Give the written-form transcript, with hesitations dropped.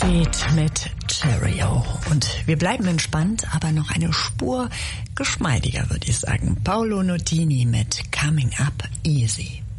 Speed mit Cheerio. Und wir bleiben entspannt, aber noch eine Spur geschmeidiger, würde ich sagen. Paolo Nutini mit Coming Up Easy.